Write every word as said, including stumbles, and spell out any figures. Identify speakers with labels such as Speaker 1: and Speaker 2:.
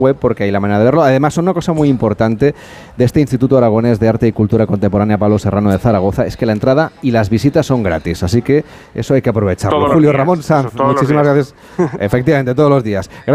Speaker 1: web porque hay la manera de verlo. Además, una cosa muy importante de este Instituto Aragonés de Arte y Cultura Contemporánea Pablo Serrano de Zaragoza es que la entrada y las visitas son gratis, así que eso hay que aprovecharlo.
Speaker 2: Todos
Speaker 1: Julio
Speaker 2: los días,
Speaker 1: Ramón Sanz,
Speaker 2: eso, todos
Speaker 1: muchísimas
Speaker 2: los días.
Speaker 1: gracias. Efectivamente, todos los días.